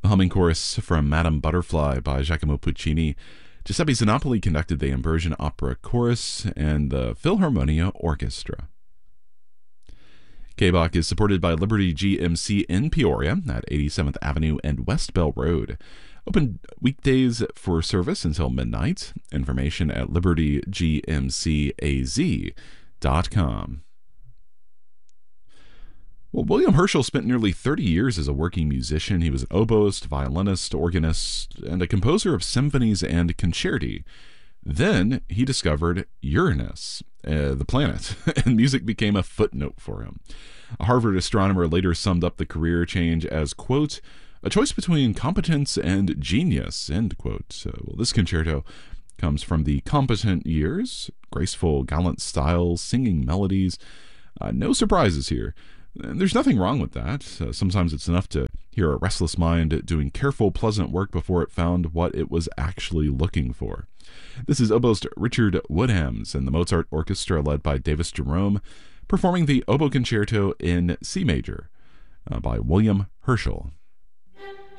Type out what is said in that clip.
Humming chorus from Madame Butterfly by Giacomo Puccini. Giuseppe Zanopoli conducted the Ambrosian Opera Chorus and the Philharmonia Orchestra. K-Bach is supported by Liberty GMC in Peoria at 87th Avenue and West Bell Road. Open weekdays for service until midnight. Information at libertygmcaz.com. Well, William Herschel spent nearly 30 years as a working musician. He was an oboist, violinist, organist, and a composer of symphonies and concerti. Then he discovered Uranus, the planet, and music became a footnote for him. A Harvard astronomer later summed up the career change as, quote, a choice between competence and genius, end quote. Well, this concerto comes from the competent years, graceful, gallant styles, singing melodies. No surprises here. And there's nothing wrong with that. Sometimes it's enough to hear a restless mind doing careful, pleasant work before it found what it was actually looking for. This is oboist Richard Woodhams and the Mozart Orchestra led by Davis Jerome, performing the Oboe Concerto in C major by William Herschel.